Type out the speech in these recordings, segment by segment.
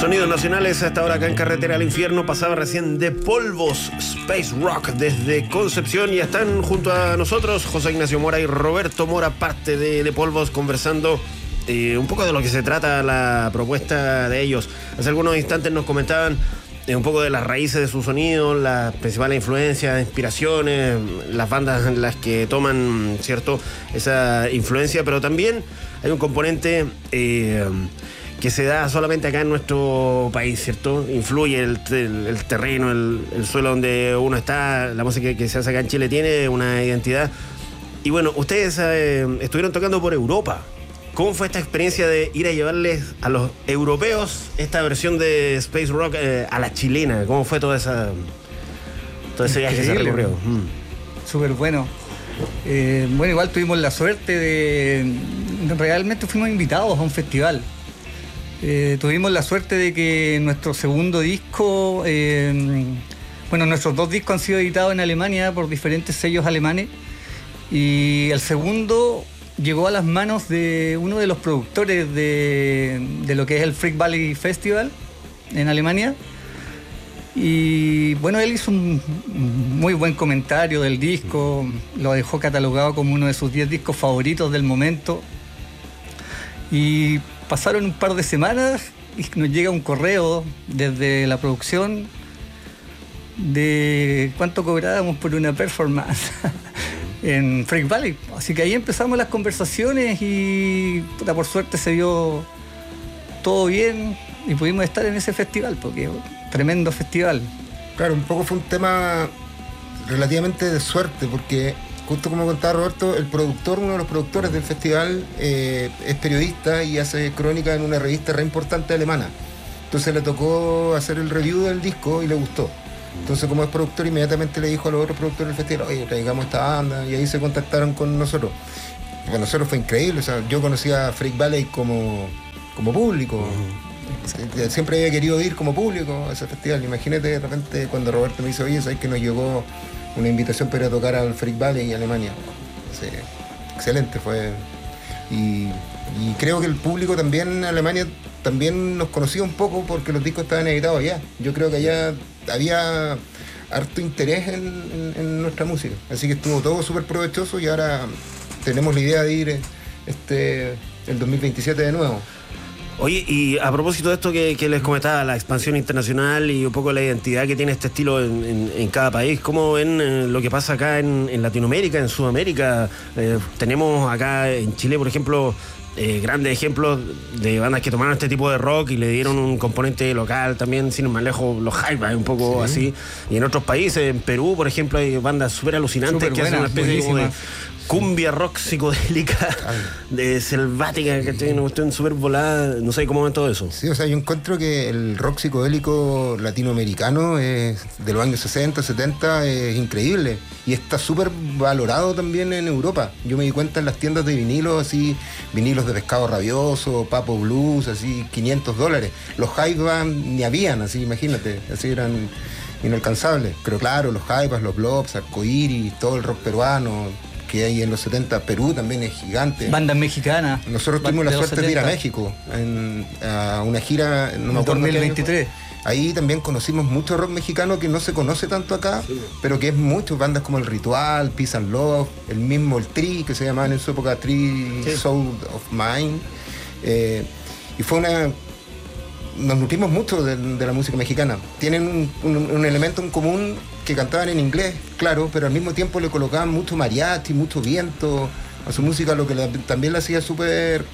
Sonidos nacionales hasta ahora acá en Carretera al Infierno. Pasaba recién de Polvos, Space Rock desde Concepción, y están junto a nosotros José Ignacio Mora y Roberto Mora, parte de Polvos, conversando un poco de lo que se trata la propuesta de ellos. Hace algunos instantes nos comentaban un poco de las raíces de su sonido, las principales influencias, inspiraciones, las bandas en las que toman, ¿cierto?, esa influencia, pero también hay un componente que se da solamente acá en nuestro país, ¿cierto? Influye el terreno, el suelo donde uno está. La música que se hace acá en Chile tiene una identidad. Y bueno, ustedes estuvieron tocando por Europa. ¿Cómo fue esta experiencia de ir a llevarles a los europeos esta versión de Space Rock a la chilena? ¿Cómo fue todo ese viaje que se recorrió? Súper bueno. Bueno, igual tuvimos la suerte de... Realmente fuimos invitados a un festival. Tuvimos la suerte de que nuestro segundo disco... bueno, nuestros dos discos han sido editados en Alemania por diferentes sellos alemanes. Y el segundo llegó a las manos de uno de los productores de lo que es el Freak Valley Festival en Alemania. Y bueno, él hizo un muy buen comentario del disco, lo dejó catalogado como uno de sus 10 discos favoritos del momento. Y pasaron un par de semanas y nos llega un correo desde la producción de cuánto cobrábamos por una performance en Freak Valley. Así que ahí empezamos las conversaciones y por suerte se dio todo bien y pudimos estar en ese festival, porque tremendo festival. Claro, un poco fue un tema relativamente de suerte, porque justo como contaba Roberto, el productor, uno de los productores del festival, es periodista y hace crónica en una revista re importante alemana. Entonces le tocó hacer el review del disco y le gustó. Entonces, como es productor, inmediatamente le dijo a los otros productores del festival: oye, traigamos esta banda, y ahí se contactaron con nosotros. Para nosotros fue increíble. O sea, yo conocía a Freak Valley como público. Siempre había querido ir como público a ese festival. Imagínate de repente cuando Roberto me dice: oye, ¿sabes que nos llegó una invitación para ir a tocar al Freak Valley en Alemania? Sí, excelente fue. Y creo que el público también en Alemania también nos conocía un poco porque los discos estaban editados allá. Yo creo que allá había harto interés en nuestra música. Así que estuvo todo súper provechoso y ahora tenemos la idea de ir el 2027 de nuevo. Oye, y a propósito de esto que les comentaba, la expansión internacional y un poco la identidad que tiene este estilo en cada país, ¿cómo ven lo que pasa acá en Latinoamérica, en Sudamérica? Tenemos acá en Chile, por ejemplo, grandes ejemplos de bandas que tomaron este tipo de rock y le dieron un componente local también, sin ir más lejos, los Jaivas, un poco así. Y en otros países, en Perú, por ejemplo, hay bandas súper alucinantes que hacen una especie como de cumbia rock psicodélica, de selvática, que tiene una cuestión súper volada. No sé cómo ven todo eso. Sí, o sea, yo encuentro que el rock psicodélico latinoamericano de los años 60, 70 es increíble y está súper valorado también en Europa. Yo me di cuenta en las tiendas de vinilos, así, vinilos de Pescado Rabioso, Papo Blues, así, $500. Los Jaivas ni habían, así, imagínate, así eran inalcanzables. Pero claro, los Jaivas, los Blobs, Arcoiris, todo el rock peruano que hay en los 70, Perú también es gigante. Bandas mexicanas. Nosotros tuvimos la suerte de ir a México a una gira, no me acuerdo, 2023. Ahí también conocimos mucho rock mexicano que no se conoce tanto acá, sí, pero que es mucho. Bandas como El Ritual, Peace and Love, el mismo El Tri, que se llamaban en su época Tri, sí, Soul of Mine. Y fue nos nutrimos mucho de la música mexicana. Tienen un elemento en común, que cantaban en inglés, claro, pero al mismo tiempo le colocaban mucho mariachi, mucho viento a su música, lo que también la hacía súper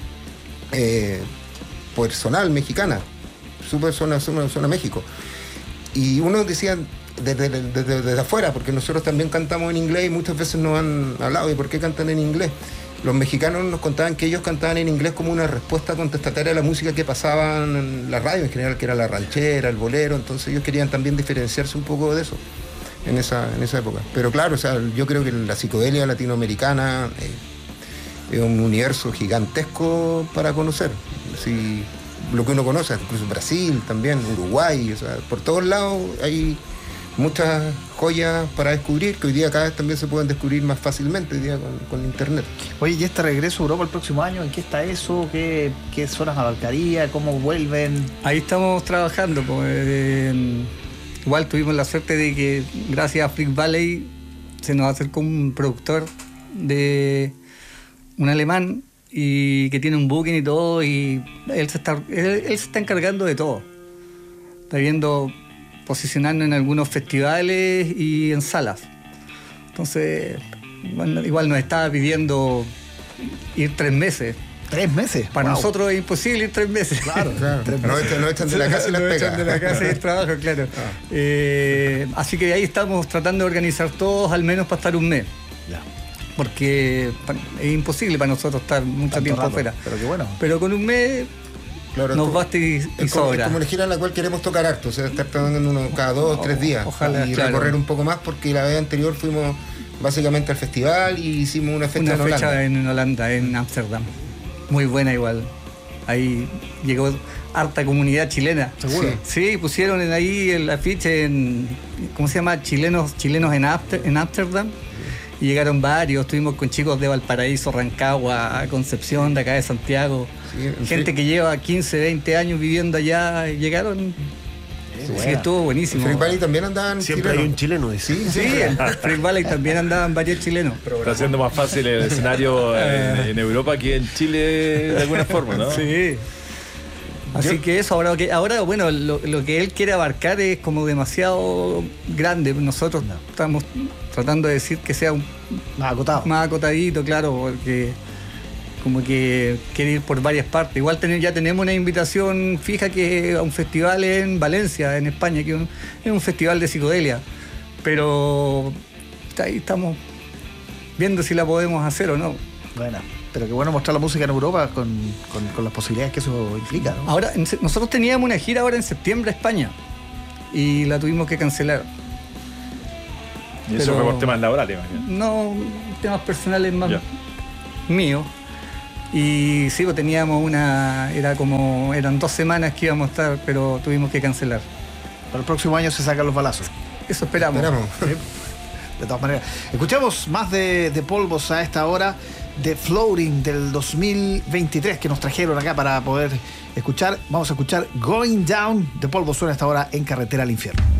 personal, mexicana, súper zona México. Y uno decía desde afuera, porque nosotros también cantamos en inglés y muchas veces nos han hablado de por qué cantan en inglés. Los mexicanos nos contaban que ellos cantaban en inglés como una respuesta contestataria a la música que pasaban en la radio en general, que era la ranchera, el bolero. Entonces ellos querían también diferenciarse un poco de eso en esa época. Pero claro, o sea, yo creo que la psicodelia latinoamericana es un universo gigantesco para conocer. Así, lo que uno conoce, incluso Brasil también, Uruguay, o sea, por todos lados hay muchas joyas para descubrir, que hoy día cada vez también se pueden descubrir más fácilmente hoy día con internet. Oye, ¿y este regreso a Europa el próximo año? ¿En qué está eso? ¿Qué zonas abarcaría? ¿Cómo vuelven? Ahí estamos trabajando. Pues, igual tuvimos la suerte de que gracias a Freak Valley se nos acercó un productor de un alemán y que tiene un booking y todo, y él se está encargando de todo. Está viendo posicionarnos en algunos festivales y en salas. Entonces, bueno, igual nos estaba pidiendo ir 3 meses. 3 meses. Para nosotros es imposible ir 3 meses. Claro. Nos echan de la casa y las pegas. Nos echan de la casa y el trabajo, claro. Así que ahí estamos tratando de organizar todos, al menos para estar un mes. Ya. Porque es imposible para nosotros estar mucho Tanto tiempo rato, afuera. Pero qué bueno. Pero con un mes Claro, nos basta y es sobra. como una gira en la cual queremos tocar harto, o sea, estar tocando uno cada 2 o 3 días. Ojalá, y claro. recorrer un poco más, porque la vez anterior fuimos básicamente al festival y hicimos una fecha Una en fecha Holanda. en Holanda, en Ámsterdam. Muy buena igual. Ahí llegó harta comunidad chilena. ¿Seguro? Sí, pusieron ahí el afiche en, ¿cómo se llama? Chilenos en Ámsterdam. Y llegaron varios, estuvimos con chicos de Valparaíso, Rancagua, Concepción, de acá de Santiago. Sí, Gente que lleva 15, 20 años viviendo allá, llegaron. Sí, estuvo buenísimo. Freak Valley también andaban Siempre hay un chileno, dice. Sí, en Freak Valley también andaban varios chilenos. Está haciendo más fácil el escenario en Europa que en Chile de alguna forma, ¿no? Sí. Así que eso, ahora bueno, lo que él quiere abarcar es como demasiado grande. Nosotros estamos tratando de decir que sea Más acotado. más acotadito, claro, porque como que quiere ir por varias partes. Igual ya tenemos una invitación fija que a un festival en Valencia, en España, que es un festival de psicodelia. Pero ahí estamos viendo si la podemos hacer o no. Bueno, pero qué bueno mostrar la música en Europa con las posibilidades que eso implica, ¿no? Ahora, nosotros teníamos una gira ahora en septiembre a España y la tuvimos que cancelar. Y eso fue por temas laborales, imagino. No, temas personales más Ya. míos. Y sí, pues teníamos eran 2 semanas que íbamos a estar, pero tuvimos que cancelar. Para el próximo año se sacan los balazos. Eso esperamos. Sí. De todas maneras. Escuchamos más de Polvos a esta hora, de Floating del 2023 que nos trajeron acá para poder escuchar. Vamos a escuchar Going Down de Polvos, suena a esta hora en Carretera al Infierno.